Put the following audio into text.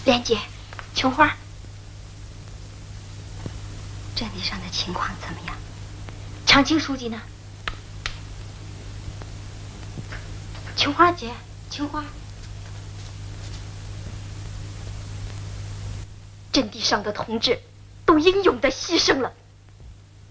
莲姐，琼花， 阵地上的情况怎么样？ 长青书记呢？琼花姐，琼花，阵地上的同志都英勇地牺牲了。